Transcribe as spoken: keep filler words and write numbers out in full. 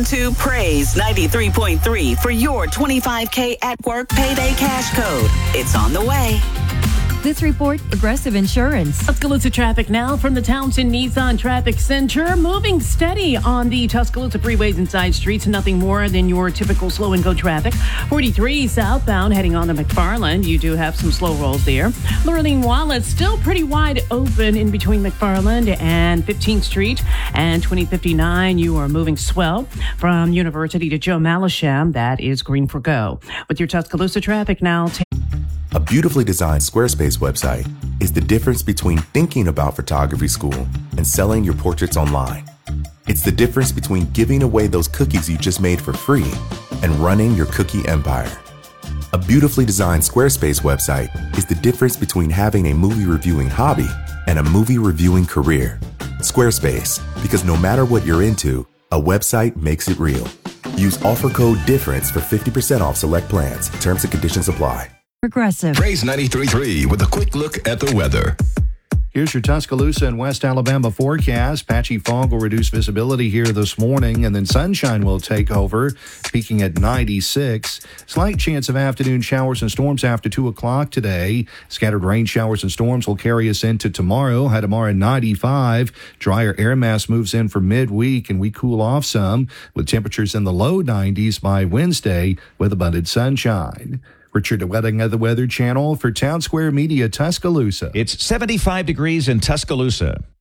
to Praise ninety-three point three for your twenty-five K at work payday cash code. It's on the way. This report, Progressive Insurance. Tuscaloosa traffic now from the Townsend Nissan Traffic Center. Moving steady on the Tuscaloosa freeways and side streets. Nothing more than your typical slow and go traffic. forty-three southbound heading on to McFarland. You do have some slow rolls there. Lurleen Wallace still pretty wide open in between McFarland and fifteenth Street. And twenty fifty-nine, you are moving swell from University to Joe Malisham. That is green for go. With your Tuscaloosa traffic now. T- A beautifully designed Squarespace website is the difference between thinking about photography school and selling your portraits online. It's the difference between giving away those cookies you just made for free and running your cookie empire. A beautifully designed Squarespace website is the difference between having a movie reviewing hobby and a movie reviewing career. Squarespace, because no matter what you're into, a website makes it real. Use offer code DIFFERENCE for fifty percent off select plans. Terms and conditions apply. Progressive. Praise ninety-three point three with a quick look at the weather. Here's your Tuscaloosa and West Alabama forecast. Patchy fog will reduce visibility here this morning, and then sunshine will take over, peaking at ninety-six. Slight chance of afternoon showers and storms after two o'clock today. Scattered rain showers and storms will carry us into tomorrow. High tomorrow at ninety-five. Drier air mass moves in for midweek, and we cool off some with temperatures in the low nineties by Wednesday with abundant sunshine. Richard Wedding of the Weather Channel for Town Square Media, Tuscaloosa. It's seventy-five degrees in Tuscaloosa.